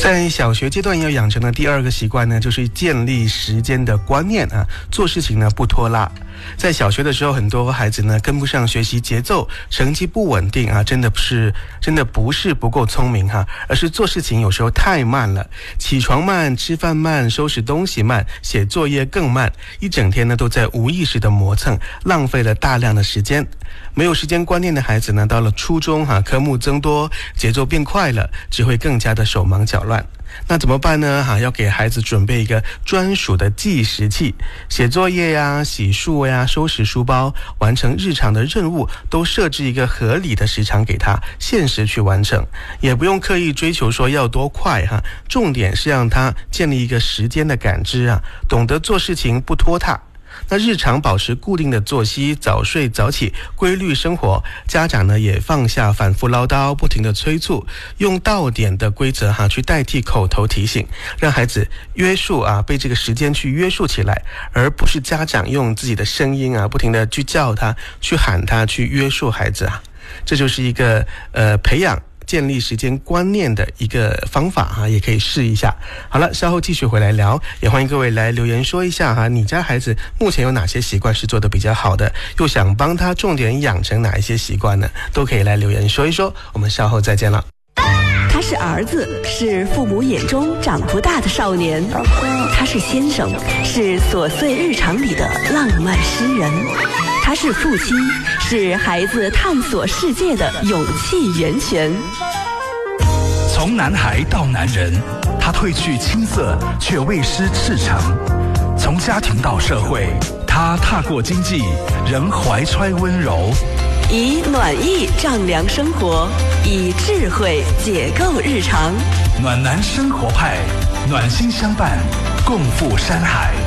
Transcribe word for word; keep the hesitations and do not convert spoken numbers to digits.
在小学阶段要养成的第二个习惯呢，就是建立时间的观念啊，做事情呢不拖拉。在小学的时候，很多孩子呢跟不上学习节奏，成绩不稳定啊，真的不是真的不是不够聪明哈、啊，而是做事情有时候太慢了，起床慢，吃饭慢，收拾东西慢，写作业更慢，一整天呢都在无意识的磨蹭，浪费了大量的时间。没有时间观念的孩子呢，到了初中哈、啊，科目增多，节奏变快了，只会更加的手忙脚乱。那怎么办呢？哈，要给孩子准备一个专属的计时器，写作业呀、洗漱呀、收拾书包、完成日常的任务，都设置一个合理的时长给他，限时去完成，也不用刻意追求说要多快哈。重点是让他建立一个时间的感知啊，懂得做事情不拖沓。那日常保持固定的作息，早睡早起，规律生活。家长呢也放下反复唠叨，不停的催促，用到点的规则哈去代替口头提醒，让孩子约束啊，被这个时间去约束起来，而不是家长用自己的声音啊，不停的去叫他，去喊他，去约束孩子啊。这就是一个呃培养建立时间观念的一个方法哈，也可以试一下。好了，稍后继续回来聊，也欢迎各位来留言说一下哈，你家孩子目前有哪些习惯是做得比较好的，又想帮他重点养成哪一些习惯呢？都可以来留言说一说。我们稍后再见了。 他是儿子，是父母眼中长不大的少年；他是先生，是琐碎日常里的浪漫诗人；他是父亲，是孩子探索世界的勇气源泉。 从男孩到男人，他褪去青涩，却未失赤诚；从家庭到社会，他踏过经济，仍怀揣温柔。 以暖意丈量生活，以智慧解构日常。 暖男生活派，暖心相伴，共赴山海。